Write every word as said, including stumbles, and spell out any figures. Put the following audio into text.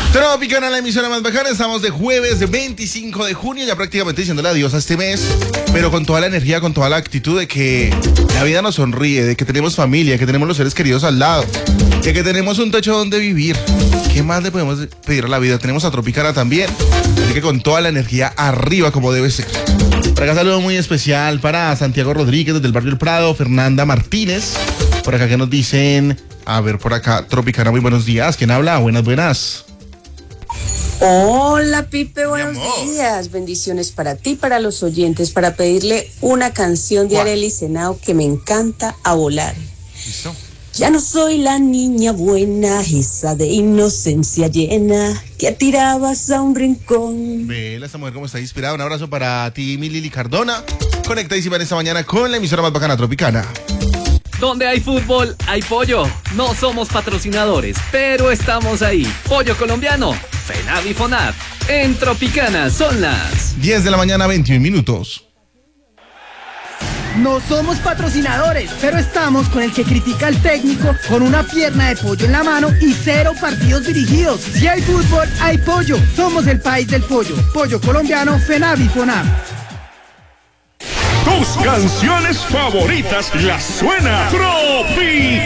Tropicana, la emisora más bacana. Estamos de jueves veinticinco de junio, ya prácticamente diciéndole adiós a este mes, pero con toda la energía, con toda la actitud de que la vida nos sonríe, de que tenemos familia, que tenemos los seres queridos al lado, de que tenemos un techo donde vivir. ¿Qué más le podemos pedir a la vida? Tenemos a Tropicana también, así que con toda la energía arriba como debe ser. Por acá saludo muy especial para Santiago Rodríguez desde el barrio El Prado, Fernanda Martínez, por acá que nos dicen, a ver por acá, Tropicana, muy buenos días. ¿Quién habla? Buenas, buenas. Hola Pipe, buenos días, bendiciones para ti, para los oyentes, para pedirle una canción de Arely Senao que me encanta, A Volar. ¿Listo? Ya no soy la niña buena, esa de inocencia llena, que tirabas a un rincón. Vela, esta mujer como está inspirada. Un abrazo para ti, mi Lili Cardona, conectadísima en esta mañana con la emisora más bacana, Tropicana. Donde hay fútbol, hay pollo. No somos patrocinadores, pero estamos ahí. Pollo colombiano, FENAV y FONAV. En Tropicana son las diez de la mañana, veintiún minutos. No somos patrocinadores, pero estamos con el que critica al técnico con una pierna de pollo en la mano y cero partidos dirigidos. Si hay fútbol, hay pollo. Somos el país del pollo. Pollo colombiano, FENAV y FONAV. Tus canciones favoritas las suena Tropicana.